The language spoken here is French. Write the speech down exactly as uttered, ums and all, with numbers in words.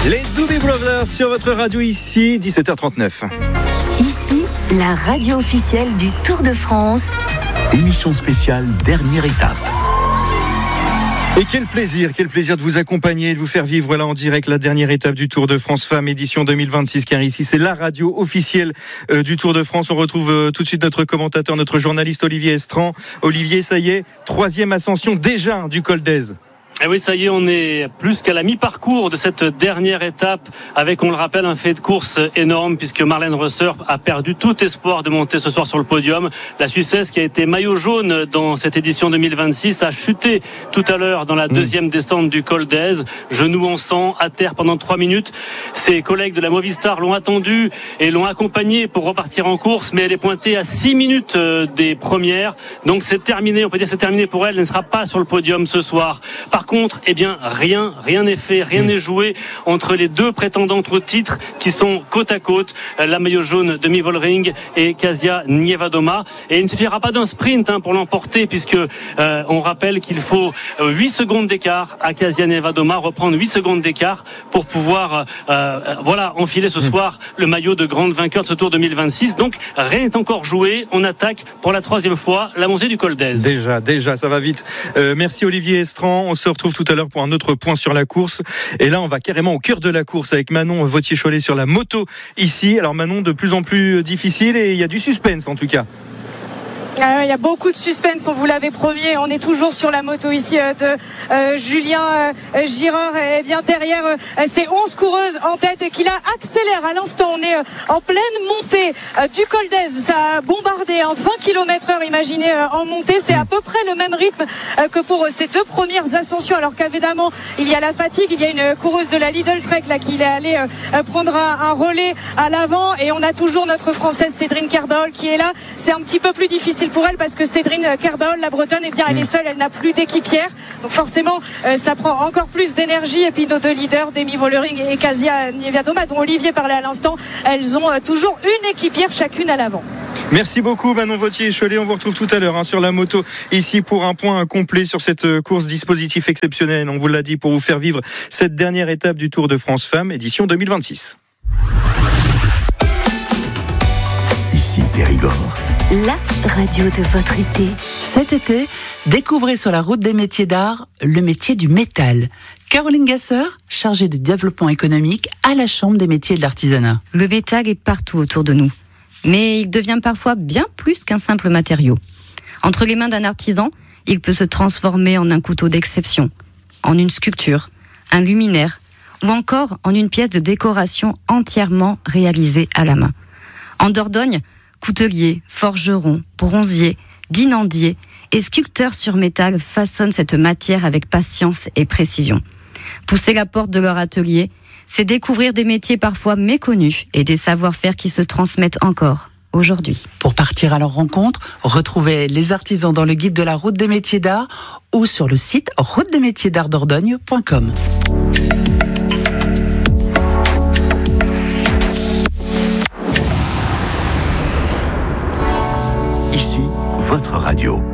Les Doobie Brothers sur votre radio ici, dix-sept heures trente-neuf. Ici, la radio officielle du Tour de France. Émission spéciale, dernière étape. Et quel plaisir, quel plaisir de vous accompagner et de vous faire vivre là en direct la dernière étape du Tour de France Femmes édition deux mille vingt-six, car ici c'est la radio officielle euh, du Tour de France. On retrouve euh, tout de suite notre commentateur, notre journaliste Olivier Estran. Olivier, ça y est, troisième ascension déjà du Col d'Èze. Et oui, ça y est, on est plus qu'à la mi-parcours de cette dernière étape avec, on le rappelle, un fait de course énorme puisque Marlène Rösser a perdu tout espoir de monter ce soir sur le podium. La Suissesse, qui a été maillot jaune dans cette édition deux mille vingt-six, a chuté tout à l'heure dans la deuxième descente du Col d'Èze, genou en sang, à terre pendant trois minutes. Ses collègues de la Movistar l'ont attendue et l'ont accompagnée pour repartir en course, mais elle est pointée à six minutes des premières. Donc c'est terminé, on peut dire c'est terminé pour elle. Elle ne sera pas sur le podium ce soir. Par contre, eh bien, rien, rien n'est fait, rien n'est joué entre les deux prétendantes au titre qui sont côte à côte, la maillot jaune de Mie Vollering et Kasia Niewiadoma. Et il ne suffira pas d'un sprint hein, pour l'emporter, puisque euh, on rappelle qu'il faut huit secondes d'écart à Kasia Niewiadoma, reprendre huit secondes d'écart pour pouvoir, euh, voilà, enfiler ce soir le maillot de grande vainqueur de ce Tour deux mille vingt-six. Donc, rien n'est encore joué. On attaque pour la troisième fois la montée du Col d'Èze. Déjà, déjà, ça va vite. Euh, merci Olivier Estran. On se retrouve tout à l'heure pour un autre point sur la course. Et là, on va carrément au cœur de la course avec Manon Vautier-Cholet sur la moto ici. Alors Manon, de plus en plus difficile et il y a du suspense en tout cas. Il y a beaucoup de suspense, on vous l'avait promis. On est toujours sur la moto ici de euh, Julien euh, Girard. Et bien derrière euh, ces onze coureuses en tête et qui la accélère à l'instant. On est euh, en pleine montée euh, du Col d'Èze. Ça a bombardé hein, vingt kilomètres heure, imaginez, euh, en montée. C'est à peu près le même rythme euh, que pour euh, ces deux premières ascensions. Alors qu'évidemment, il y a la fatigue. Il y a une coureuse de la Lidl Trek là, qui est allée euh, prendre un, un relais à l'avant. Et on a toujours notre Française Cédrine Kerbaol qui est là. C'est un petit peu plus difficile pour elle parce que Cédrine Kerbaol, la Bretonne, eh bien, elle est seule, elle n'a plus d'équipière. Donc forcément, euh, ça prend encore plus d'énergie. Et puis nos deux leaders, Demi Vollering et Kasia Niewiadoma, dont Olivier parlait à l'instant, elles ont euh, toujours une équipière chacune à l'avant. Merci beaucoup Manon Vautier-Cholet. On vous retrouve tout à l'heure hein, sur la moto ici pour un point complet sur cette course dispositif exceptionnel. On vous l'a dit pour vous faire vivre cette dernière étape du Tour de France Femmes édition deux mille vingt-six. Ici Périgord. La radio de votre été. Cet été, découvrez sur la route des métiers d'art le métier du métal. Caroline Gasser, chargée de développement économique à la Chambre des métiers de l'artisanat. Le métal est partout autour de nous, mais il devient parfois bien plus qu'un simple matériau. Entre les mains d'un artisan, il peut se transformer en un couteau d'exception, en une sculpture, un luminaire, ou encore en une pièce de décoration entièrement réalisée à la main. En Dordogne, couteliers, forgerons, bronziers, dinandiers et sculpteurs sur métal façonnent cette matière avec patience et précision. Pousser la porte de leur atelier, c'est découvrir des métiers parfois méconnus et des savoir-faire qui se transmettent encore aujourd'hui. Pour partir à leur rencontre, retrouvez les artisans dans le guide de la route des métiers d'art ou sur le site route des métiers d'art dordogne point com. Ici, votre radio.